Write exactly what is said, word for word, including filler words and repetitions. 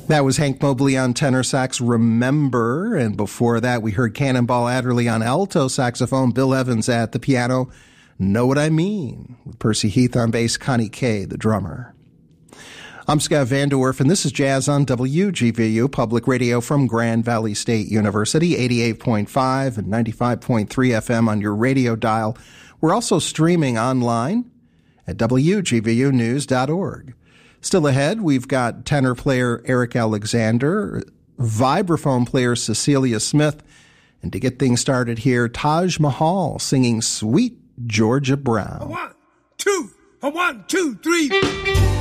That was Hank Mobley on tenor sax, Remember. And before that, we heard Cannonball Adderley on alto saxophone, Bill Evans at the piano, Know What I Mean, with Percy Heath on bass, Connie Kay, the drummer. I'm Scott Vanderwerf, and this is Jazz on W G V U, public radio from Grand Valley State University, eighty-eight point five and ninety-five point three F M on your radio dial. We're also streaming online at W G V U news dot org. Still ahead, we've got tenor player Eric Alexander, vibraphone player Cecilia Smith, and to get things started here, Taj Mahal singing Sweet Georgia Brown. A one, two, a one, two, three.